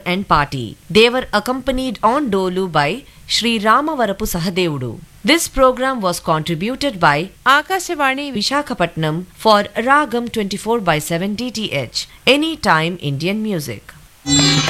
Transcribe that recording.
and party. They were accompanied on Dolu by Sri Ramavarapu Sahadevudu. This program was contributed by Akashvani Vishakhapatnam for Ragam 24/7 DTH, Anytime Indian Music.